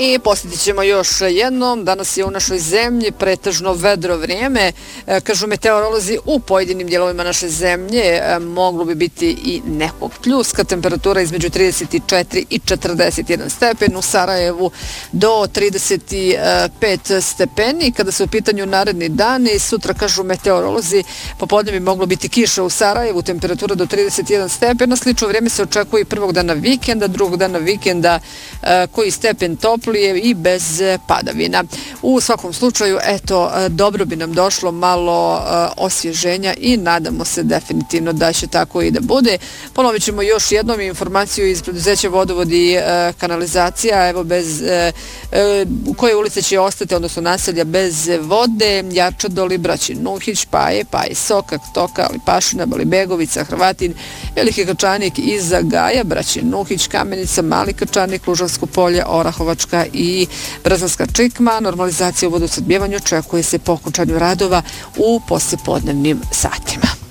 I posjetit ćemo još jednom, danas je u našoj zemlji pretežno vedro vrijeme, kažu meteorolozi u pojedinim dijelovima naše zemlje moglo bi biti i nekog pljuska, temperatura između 34 i 41 stepen, u Sarajevu do 35 stepeni. Kada su u pitanju naredni dani, sutra kažu meteorolozi, popodne bi moglo biti kiša u Sarajevu, temperatura do 31 stepen, na slično vrijeme se očekuje i prvog dana vikenda, drugog dana vikenda koji stepen toplije i bez padavina. U svakom slučaju, eto, dobro bi nam došlo malo osvježenja i nadamo se definitivno da će tako i da bude. Ponovit ćemo još jednom informaciju iz preduzeća Vodovod i kanalizacija, evo bez koje ulice će ostati, odnosno naselja bez vode: Jarčadoli, Braći Nuhić, Paje, Sokak, Toka, Lipašina, Balibegovica, Hrvatin, Veliki Kačanik i Zagaja, Braći Nuhić, Kamenica, Mali Kačanik, Lužansko polje, Orahovačka i Brazanska Čikma. Normalizacija u vodosnabdevanju očekuje se po okončanju radova u poslijepodnevnim satima.